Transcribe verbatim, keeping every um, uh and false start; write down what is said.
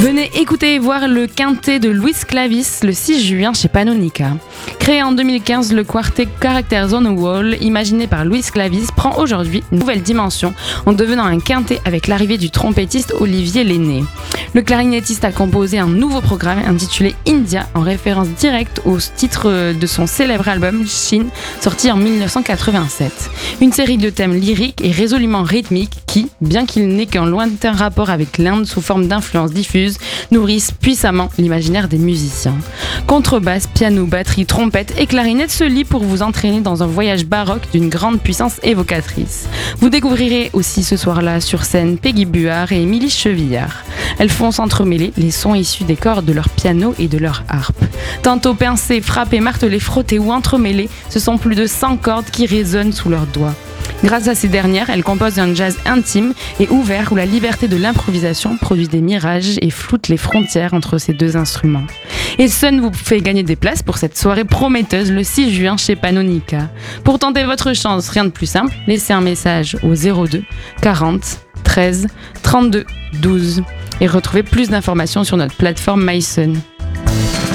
Venez écouter et voir le quintet de Luis Clavis le six juin chez Pannonica. Créé en deux mille quinze, le quartet Characters on a Wall, imaginé par Luis Clavis, prend aujourd'hui une nouvelle dimension en devenant un quintet avec l'arrivée du trompettiste Olivier Lenné. Le clarinettiste a composé un nouveau programme intitulé India, en référence directe au titre de son célèbre album Chine, sorti en dix-neuf cent quatre-vingt-sept. Une série de thèmes lyriques et résolument rythmiques qui, bien qu'il n'ait qu'un lointain rapport avec l'Inde sous forme d'influences diffuses, nourrissent puissamment l'imaginaire des musiciens. Contrebasse, piano, batterie, trompette et clarinette se lient pour vous entraîner dans un voyage baroque d'une grande puissance évocatrice. Vous découvrirez aussi ce soir-là sur scène Peggy Buard et Émilie Chevillard. Elles font s'entremêler les sons issus des cordes de leur piano et de leur harpe. Tantôt pincés, frappés, martelés, frottés ou entremêlés, ce sont plus de cent cordes qui résonnent sous leurs doigts. Grâce à ces dernières, elles composent un jazz intime et ouvert où la liberté de l'improvisation produit des mirages et floute les frontières entre ces deux instruments. Et Sun vous fait gagner des places pour cette soirée prometteuse le six juin chez Pannonica. Pour tenter votre chance, rien de plus simple, laissez un message au zéro deux quarante treize trente-deux douze et retrouvez plus d'informations sur notre plateforme MySun.